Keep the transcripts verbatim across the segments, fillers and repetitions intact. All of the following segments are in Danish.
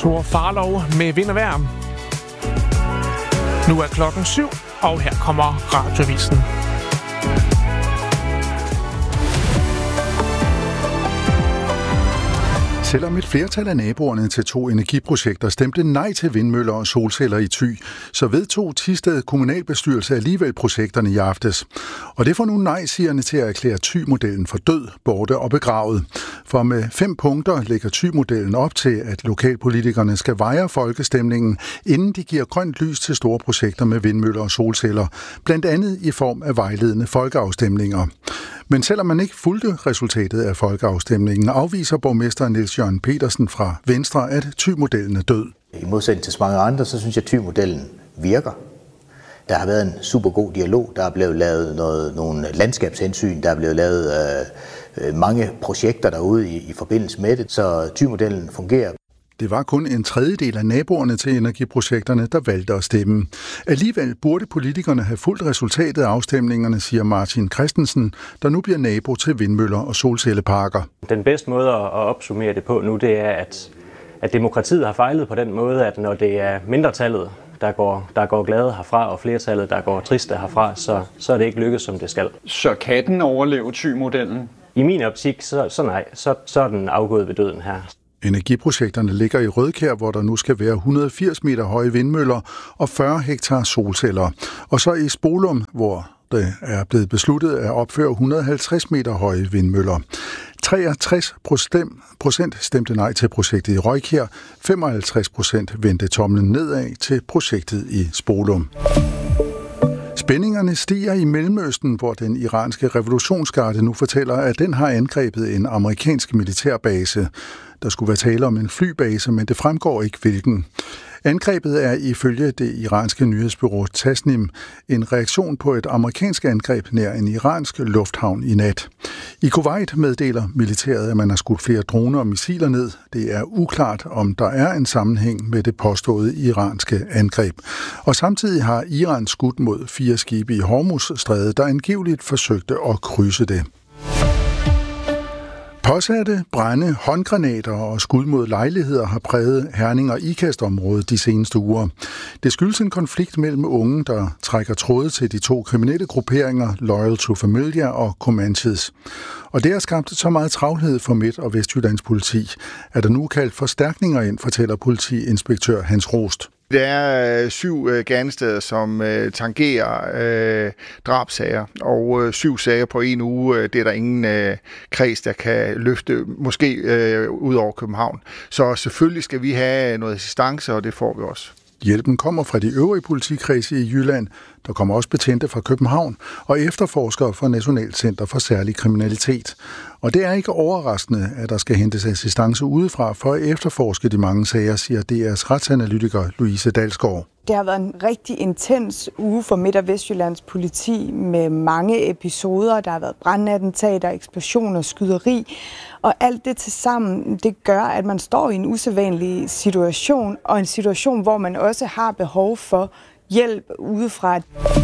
Thor Farlov med vind og vejr. Nu er klokken syv, og her kommer Radiovisen. Selvom et flertal af naboerne til to energiprojekter stemte nej til vindmøller og solceller i Thy, så vedtog Thisted kommunalbestyrelse alligevel projekterne i aftes. Og det får nu nej-sigerne til at erklære Thy-modellen for død, borte og begravet. For med fem punkter lægger Thy-modellen op til, at lokalpolitikerne skal veje folkestemningen, inden de giver grønt lys til store projekter med vindmøller og solceller, blandt andet i form af vejledende folkeafstemninger. Men selvom man ikke fulgte resultatet af folkeafstemningen, afviser borgmester Niels Jørgen Petersen fra Venstre, at Thy-modellen er død. I modsætning til så mange andre, så synes jeg, at Thy-modellen virker. Der har været en super god dialog, der er blevet lavet noget, nogle landskabshensyn, der er blevet lavet øh, mange projekter derude i, i forbindelse med det, så Thy-modellen fungerer. Det var kun en tredjedel af naboerne til energiprojekterne, der valgte at stemme. Alligevel burde politikerne have fulgt resultatet af afstemningerne, siger Martin Christensen, der nu bliver nabo til vindmøller og solcelleparker. Den bedste måde at opsummere det på nu, det er, at, at demokratiet har fejlet på den måde, at når det er mindretallet, der går, der går glade herfra, og flertallet, der går triste herfra, så, så er det ikke lykkedes, som det skal. Så kan den overleve Thy-modellen? I min optik, så, så nej, så, så er den afgået ved døden her. Energiprojekterne ligger i Rødkjær, hvor der nu skal være et hundrede og firs meter høje vindmøller og fyrre hektar solceller. Og så i Spolum, hvor det er blevet besluttet at opføre et hundrede og halvtreds meter høje vindmøller. treogtres procent stemte nej til projektet i Rødkjær, femoghalvtreds procent vendte tomlen nedad til projektet i Spolum. Spændingerne stiger i Mellemøsten, hvor den iranske revolutionsgarde nu fortæller, at den har angrebet en amerikansk militærbase. Der skulle være tale om en flybase, men det fremgår ikke hvilken. Angrebet er ifølge det iranske nyhedsbureau Tasnim en reaktion på et amerikansk angreb nær en iransk lufthavn i nat. I Kuwait meddeler militæret, at man har skudt flere droner og missiler ned. Det er uklart, om der er en sammenhæng med det påståede iranske angreb. Og samtidig har Iran skudt mod fire skibe i Hormuzstrædet, der angiveligt forsøgte at krydse det. Påsatte, brænde, håndgranater og skud mod lejligheder har præget Herning- og Ikast-området de seneste uger. Det skyldes en konflikt mellem unge, der trækker tråde til de to kriminelle grupperinger Loyal to Familia og Comanches. Og det har skabt så meget travlhed for Midt- og Vestjyllands politi, at der nu er kaldt forstærkninger ind, fortæller politiinspektør Hans Rost. Der er øh, syv øh, gerningssteder, som øh, tangerer øh, drabsager, og øh, syv sager på en uge, øh, det er der ingen øh, kreds, der kan løfte, måske øh, ud over København. Så selvfølgelig skal vi have noget assistance, og det får vi også. Hjælpen kommer fra de øvrige politikredse i Jylland. Der kommer også betjente fra København og efterforskere fra Nationalt Center for Særlig Kriminalitet. Og det er ikke overraskende, at der skal hentes assistance udefra for at efterforske de mange sager, siger D R's retsanalytiker Louise Dalsgaard. Det har været en rigtig intens uge for Midt- og Vestjyllands politi med mange episoder. Der har været brandattentater, eksplosioner, skyderi. Og alt det til sammen, det gør, at man står i en usædvanlig situation, og en situation, hvor man også har behov for hjælp udefra.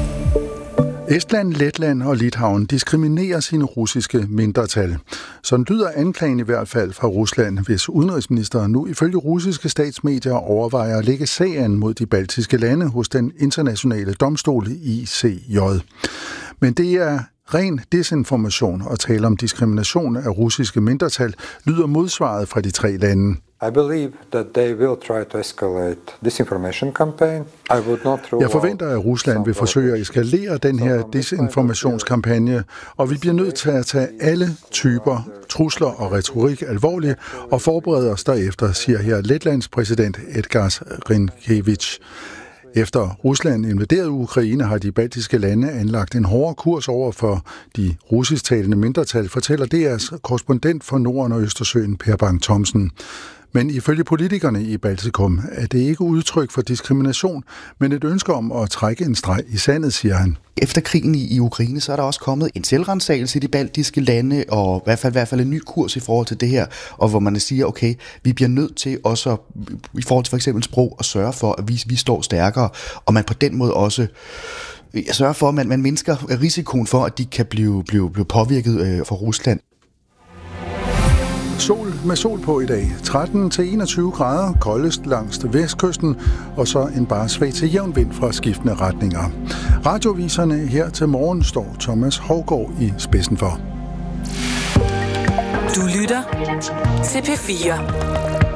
Estland, Letland og Litauen diskriminerer sine russiske mindretal. Sådan lyder anklagen i hvert fald fra Rusland, hvis udenrigsministeren nu ifølge russiske statsmedier overvejer at lægge sagen mod de baltiske lande hos den internationale domstol I C J. Men det er ren desinformation at tale om diskrimination af russiske mindretal, lyder modsvaret fra de tre lande. I believe that they will try to escalate disinformation campaign. I would not throw Jeg forventer, at Rusland vil forsøge at eskalere den her desinformationskampagne, og vi bliver nødt til at tage alle typer trusler og retorik alvorligt og forberede os derefter, siger her Letlands præsident Edgars Rinkevich. Efter Rusland invaderede Ukraine, har de baltiske lande anlagt en hårdere kurs over for de russisktalende mindretal, fortæller D R's korrespondent for Norden og Østersøen, Per Bang Thomsen. Men ifølge politikerne i Baltikum er det ikke udtryk for diskrimination, men et ønske om at trække en streg i sandet, siger han. Efter krigen i, i Ukraine, så er der også kommet en selvrensagelse i de baltiske lande, og i hvert fald, i hvert fald en ny kurs i forhold til det her, og hvor man siger, okay, vi bliver nødt til også, i forhold til for eksempel sprog, at sørge for, at vi, vi står stærkere, og man på den måde også sørger for, at man, man mindsker risikoen for, at de kan blive, blive, blive påvirket øh, fra Rusland. Sol med sol på i dag. tretten til enogtyve grader, koldest langs vestkysten, og så en bare svag til jævn vind fra skiftende retninger. Radioviserne her til morgen står Thomas Hougaard i spidsen for. Du lytter til P fire.